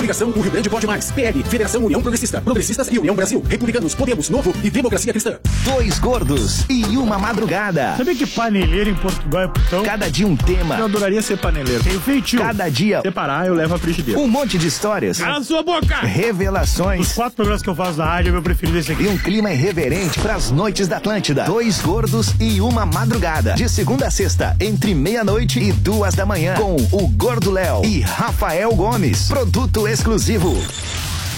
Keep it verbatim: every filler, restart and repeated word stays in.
Coligação O Rio Grande Pode Mais. P L, Federação União Progressista. Progressistas e União Brasil. Republicanos, Podemos, Novo e Democracia Cristã. Dois gordos e uma madrugada. Sabia que paneleiro em Portugal é putão? Cada dia um tema. Eu adoraria ser paneleiro. Tenho feitio. Cada dia separar, eu levo a frigideira. Um monte de histórias. Cala a sua boca! Revelações. Os quatro programas que eu faço na rádio, é meu preferido esse aqui. E um clima irreverente pras noites da Atlântida. Dois gordos e uma madrugada. De segunda a sexta, entre meia-noite e duas da manhã. Com o Gordo Léo e Rafael Gomes. Produto exclusivo.